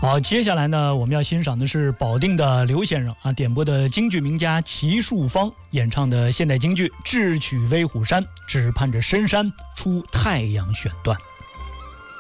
好，接下来呢，我们要欣赏的是保定的刘先生啊点播的京剧名家齐树芳演唱的现代京剧《智取威虎山》，只盼着深山出太阳选段。